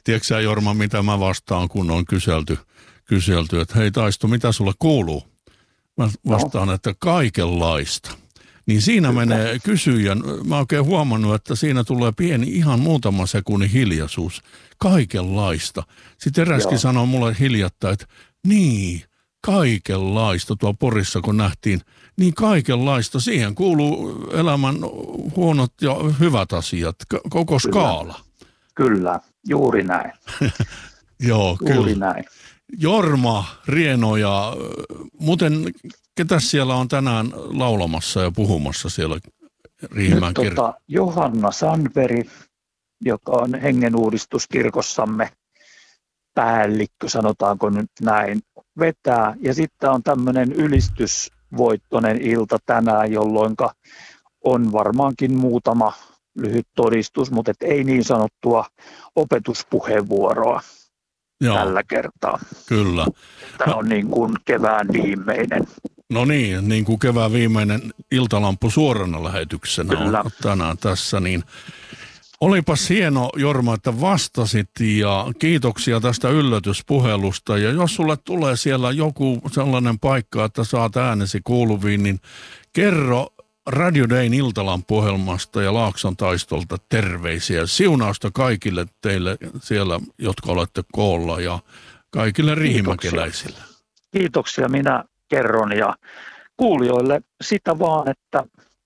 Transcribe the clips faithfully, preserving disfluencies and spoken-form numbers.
Tiedätkö sä, Jorma, mitä mä vastaan, kun on kyselty, kyselty että hei Taisto, mitä sulle kuuluu? Mä vastaan, no. että kaikenlaista. Niin siinä Kyllä. menee kysyjän, mä oon oikein huomannut, että siinä tulee pieni ihan muutama sekunnin hiljaisuus. Kaikenlaista. Sitten eräskin Joo. sanoi mulle hiljattain, että niin, kaikenlaista tuo Porissa, kun nähtiin, niin kaikenlaista. Siihen kuuluu elämän huonot ja hyvät asiat, koko skaala. Kyllä, kyllä. Juuri näin. Joo, juuri kyllä. näin. Jorma Rieno ja muuten, ketä siellä on tänään laulamassa ja puhumassa siellä Riihimäen kirkossa? Tota, Johanna Sandberg, joka on hengenuudistuskirkossamme päällikkö, sanotaanko nyt näin, vetää. Ja sitten on tämmöinen ylistysvoittoinen ilta tänään, jolloin on varmaankin muutama lyhyt todistus, mutta et ei niin sanottua opetuspuheenvuoroa Joo. tällä kertaa. Kyllä. Tämä on niin kuin kevään viimeinen. No niin, niin kuin kevään viimeinen iltalampu suorana lähetyksenä Kyllä. on tänään tässä, niin olipas hieno, Jorma, että vastasit ja kiitoksia tästä yllätyspuhelusta. Ja jos sulle tulee siellä joku sellainen paikka, että saat äänesi kuuluviin, niin kerro Radio Dayn iltalampuohjelmasta ja Laakson Taistolta terveisiä. Siunausta kaikille teille siellä, jotka olette koolla ja kaikille riihimäkeläisille. Kiitoksia, minä kerron ja kuulijoille sitä vaan, että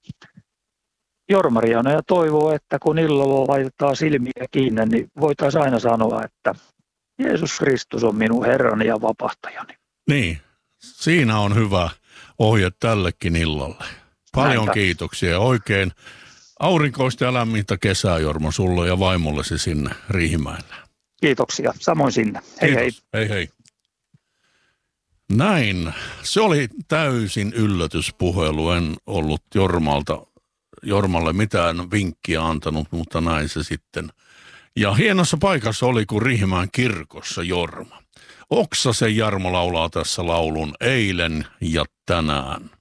Jorma Rieno ja toivoo, että kun illalla laitetaan silmiä kiinni, niin voitaisiin aina sanoa, että Jeesus Kristus on minun Herrani ja vapahtajani. Niin, siinä on hyvä ohje tällekin illalle. Paljon Näinpä. Kiitoksia ja oikein aurinkoista ja lämmintä kesää, Jorma, sulle ja vaimollesi sinne Riihimäelle. Kiitoksia, samoin sinne. Hei Kiitos. hei. Hei hei. Näin, se oli täysin yllätyspuhelu, en ollut Jormalta, Jormalle mitään vinkkiä antanut, mutta näin se sitten. Ja hienossa paikassa oli, kun Riihimäen kirkossa Jorma. Oksasen Jarmo laulaa tässä laulun eilen ja tänään.